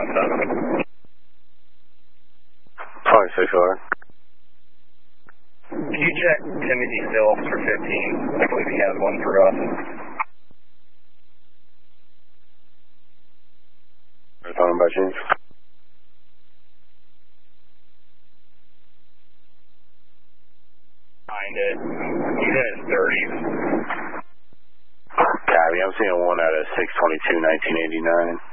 517. 26R. Can you check Timothy Sills for 15? I believe he has one for us. You're talking about James? Find it. He's in his 30s. Copy, I'm seeing one out of 6/22/1989.